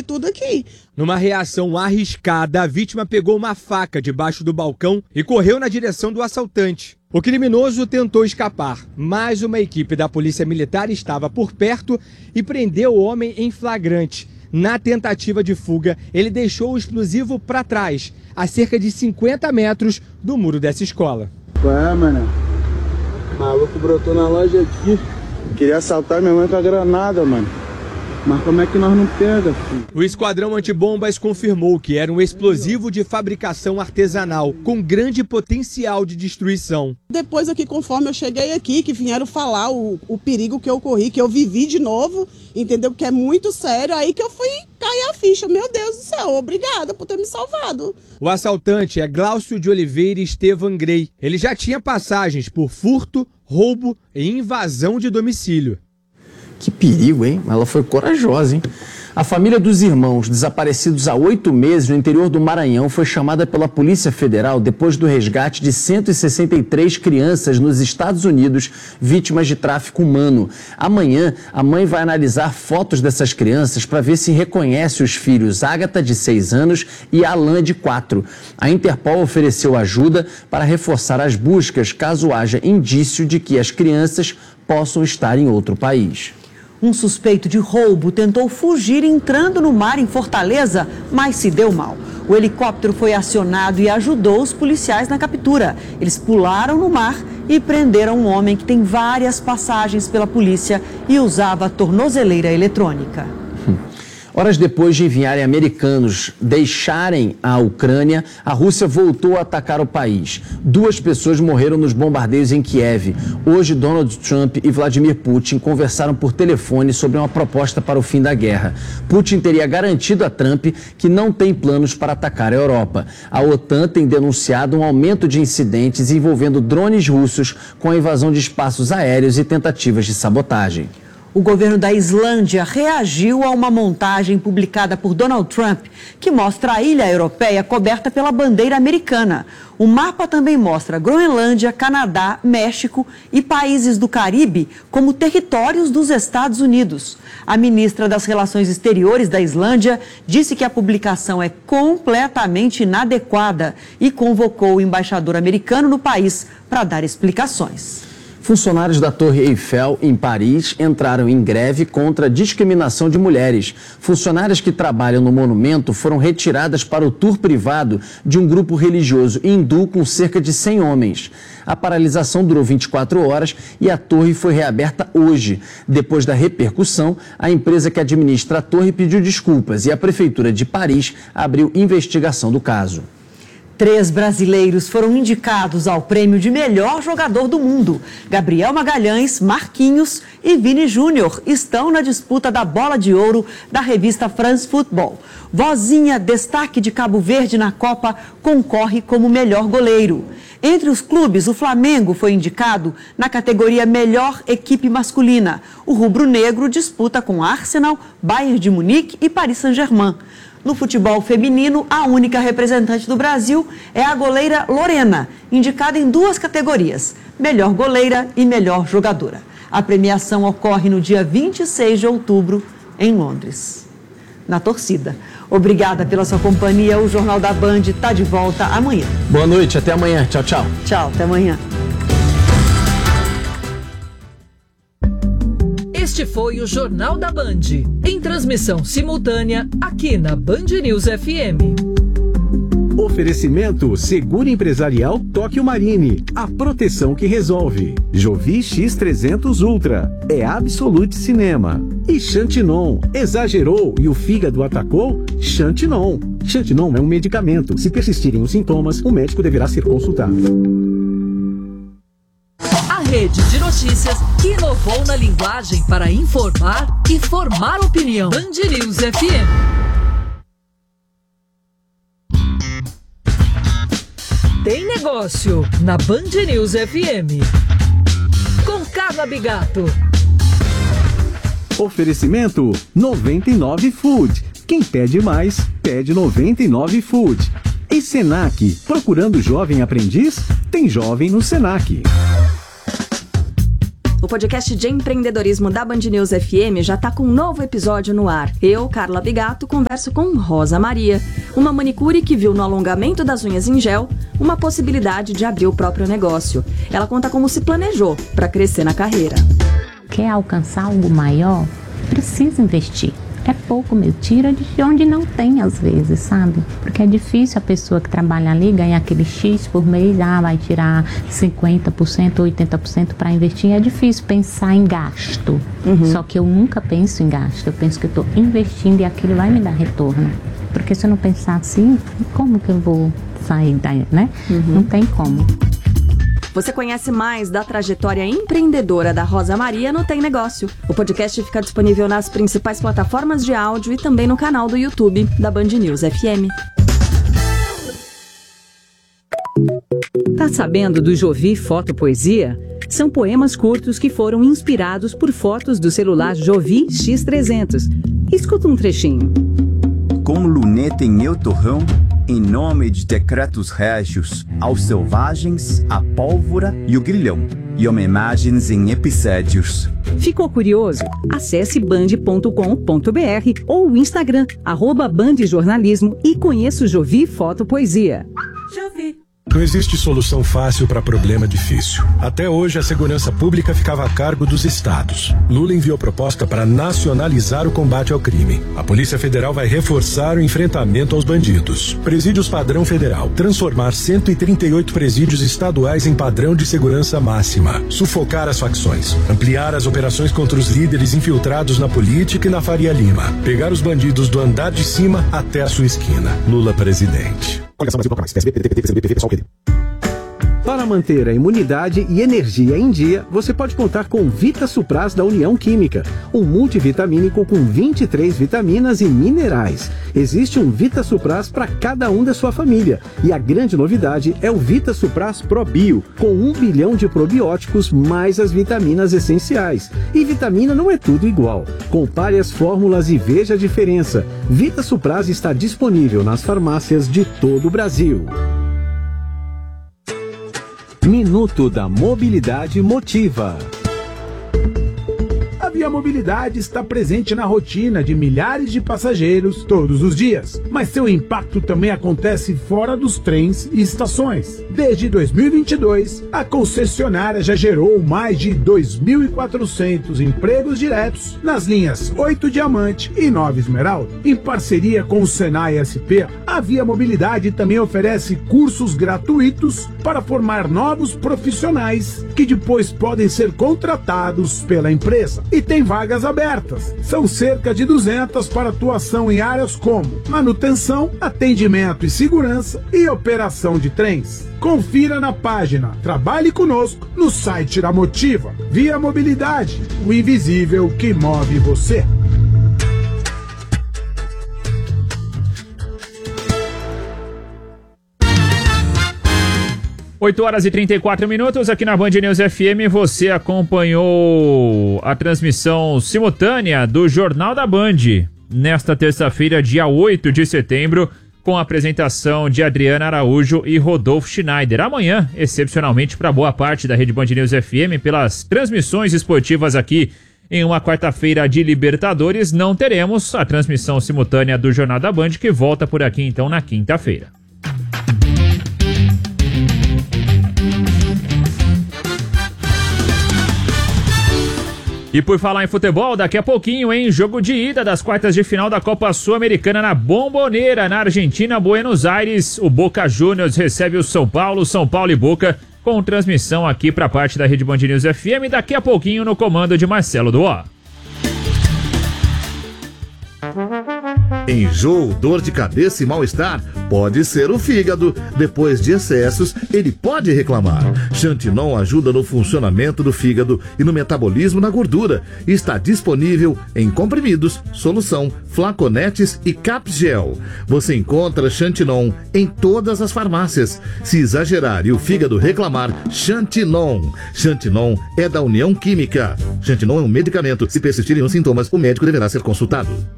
tudo aqui. Numa reação arriscada, a vítima pegou uma faca debaixo do balcão e correu na direção do assaltante. O criminoso tentou escapar, mas uma equipe da Polícia Militar estava por perto e prendeu o homem em flagrante. Na tentativa de fuga, ele deixou o explosivo para trás, a cerca de 50 metros do muro dessa escola. Ué, mano, o maluco brotou na loja aqui. Queria assaltar minha mãe com a granada, mano. Mas como é que nós não pega, filho? O esquadrão antibombas confirmou que era um explosivo de fabricação artesanal, com grande potencial de destruição. Depois aqui, conforme eu cheguei aqui, que vieram falar o perigo que eu corri, que eu vivi de novo, entendeu? Porque é muito sério, aí que eu fui cair a ficha. Meu Deus do céu, obrigada por ter me salvado. O assaltante é Glaucio de Oliveira Estevan Grey. Ele já tinha passagens por furto, roubo e invasão de domicílio. Que perigo, hein? Ela foi corajosa, hein? A família dos irmãos, desaparecidos há 8 meses no interior do Maranhão, foi chamada pela Polícia Federal depois do resgate de 163 crianças nos Estados Unidos vítimas de tráfico humano. Amanhã, a mãe vai analisar fotos dessas crianças para ver se reconhece os filhos Ágata, de 6 anos, e Alan, de 4. A Interpol ofereceu ajuda para reforçar as buscas caso haja indício de que as crianças possam estar em outro país. Um suspeito de roubo tentou fugir entrando no mar em Fortaleza, mas se deu mal. O helicóptero foi acionado e ajudou os policiais na captura. Eles pularam no mar e prenderam um homem que tem várias passagens pela polícia e usava tornozeleira eletrônica. Horas depois de enviarem americanos deixarem a Ucrânia, a Rússia voltou a atacar o país. 2 pessoas morreram nos bombardeios em Kiev. Hoje, Donald Trump e Vladimir Putin conversaram por telefone sobre uma proposta para o fim da guerra. Putin teria garantido a Trump que não tem planos para atacar a Europa. A OTAN tem denunciado um aumento de incidentes envolvendo drones russos com a invasão de espaços aéreos e tentativas de sabotagem. O governo da Islândia reagiu a uma montagem publicada por Donald Trump, que mostra a ilha europeia coberta pela bandeira americana. O mapa também mostra Groenlândia, Canadá, México e países do Caribe como territórios dos Estados Unidos. A ministra das Relações Exteriores da Islândia disse que a publicação é completamente inadequada e convocou o embaixador americano no país para dar explicações. Funcionários da Torre Eiffel, em Paris, entraram em greve contra a discriminação de mulheres. Funcionárias que trabalham no monumento foram retiradas para o tour privado de um grupo religioso hindu com cerca de 100 homens. A paralisação durou 24 horas e a torre foi reaberta hoje. Depois da repercussão, a empresa que administra a torre pediu desculpas e a Prefeitura de Paris abriu investigação do caso. 3 brasileiros foram indicados ao prêmio de melhor jogador do mundo. Gabriel Magalhães, Marquinhos e Vini Júnior estão na disputa da Bola de Ouro da revista France Football. Vozinha, destaque de Cabo Verde na Copa, concorre como melhor goleiro. Entre os clubes, o Flamengo foi indicado na categoria Melhor Equipe Masculina. O rubro-negro disputa com Arsenal, Bayern de Munique e Paris Saint-Germain. No futebol feminino, a única representante do Brasil é a goleira Lorena, indicada em 2 categorias, melhor goleira e melhor jogadora. A premiação ocorre no dia 26 de outubro, em Londres. Na torcida. Obrigada pela sua companhia. O Jornal da Band está de volta amanhã. Boa noite, até amanhã. Tchau, tchau. Tchau, até amanhã. Este foi o Jornal da Band, em transmissão simultânea aqui na Band News FM. Oferecimento Seguro Empresarial Tóquio Marine, a proteção que resolve. Jovi X300 Ultra, é Absolute Cinema. E Xantinon, exagerou e o fígado atacou? Xantinon. Xantinon é um medicamento. Se persistirem os sintomas, o médico deverá ser consultado. Rede de notícias que inovou na linguagem para informar e formar opinião. Band News FM. Tem negócio na Band News FM. Com Carla Bigato. Oferecimento 99 Food. Quem pede mais, pede 99 Food. E Senac, procurando jovem aprendiz? Tem jovem no Senac. O podcast de empreendedorismo da Band News FM já está com um novo episódio no ar. Eu, Carla Bigato, converso com Rosa Maria, uma manicure que viu no alongamento das unhas em gel uma possibilidade de abrir o próprio negócio. Ela conta como se planejou para crescer na carreira. Quer alcançar algo maior? Precisa investir. É pouco, tira de onde não tem às vezes, sabe? Porque é difícil a pessoa que trabalha ali ganhar aquele X por mês, vai tirar 50%, 80% para investir. É difícil pensar em gasto. Só que eu nunca penso em gasto, eu penso que eu estou investindo e aquilo vai me dar retorno. Porque se eu não pensar assim, como que eu vou sair daí, né? Não tem como. Você conhece mais da trajetória empreendedora da Rosa Maria no Tem Negócio. O podcast fica disponível nas principais plataformas de áudio e também no canal do YouTube da Band News FM. Tá sabendo do Jovi Foto Poesia? São poemas curtos que foram inspirados por fotos do celular Jovi X300. Escuta um trechinho. Com luneta em meu torrão, em nome de decretos régios, aos selvagens, a pólvora e o grilhão, e homenagens em episódios. Ficou curioso? Acesse band.com.br ou o Instagram, @bandjornalismo e conheça o Jovi Foto Poesia. Jovi. Não existe solução fácil para problema difícil. Até hoje, a segurança pública ficava a cargo dos estados. Lula enviou proposta para nacionalizar o combate ao crime. A Polícia Federal vai reforçar o enfrentamento aos bandidos. Presídios padrão federal. Transformar 138 presídios estaduais em padrão de segurança máxima. Sufocar as facções. Ampliar as operações contra os líderes infiltrados na política e na Faria Lima. Pegar os bandidos do andar de cima até a sua esquina. Lula presidente. Para manter a imunidade e energia em dia, você pode contar com Vita Supras da União Química, um multivitamínico com 23 vitaminas e minerais. Existe um Vita Supras para cada um da sua família. E a grande novidade é o Vita Supras Pro Bio, com 1 bilhão de probióticos mais as vitaminas essenciais. E vitamina não é tudo igual. Compare as fórmulas e veja a diferença. Vita Supras está disponível nas farmácias de todo o Brasil. Minuto da Mobilidade Motiva. A Via Mobilidade está presente na rotina de milhares de passageiros todos os dias, mas seu impacto também acontece fora dos trens e estações. Desde 2022, a concessionária já gerou mais de 2.400 empregos diretos nas linhas 8 Diamante e 9 Esmeralda. Em parceria com o Senai SP, a Via Mobilidade também oferece cursos gratuitos para formar novos profissionais que depois podem ser contratados pela empresa. E tem vagas abertas. São cerca de 200 para atuação em áreas como manutenção, atendimento e segurança e operação de trens. Confira na página Trabalhe Conosco no site da Motiva. Via Mobilidade, o invisível que move você. 8h34 aqui na Band News FM. Você acompanhou a transmissão simultânea do Jornal da Band nesta terça-feira, dia 8 de setembro, com a apresentação de Adriana Araújo e Rodolfo Schneider. Amanhã, excepcionalmente para boa parte da Rede Band News FM, pelas transmissões esportivas aqui em uma quarta-feira de Libertadores, não teremos a transmissão simultânea do Jornal da Band, que volta por aqui então na quinta-feira. E por falar em futebol, daqui a pouquinho, hein? Jogo de ida das quartas de final da Copa Sul-Americana na Bombonera, na Argentina, Buenos Aires. O Boca Juniors recebe o São Paulo e Boca, com transmissão aqui para parte da Rede Band News FM. Daqui a pouquinho no comando de Marcelo Duó. Enjoo, dor de cabeça e mal-estar? Pode ser o fígado. Depois de excessos, ele pode reclamar. Xantinon ajuda no funcionamento do fígado e no metabolismo da gordura. Está disponível em comprimidos, solução, flaconetes e capgel. Você encontra Xantinon em todas as farmácias. Se exagerar e o fígado reclamar, Xantinon. Xantinon é da União Química. Xantinon é um medicamento. Se persistirem os sintomas, o médico deverá ser consultado.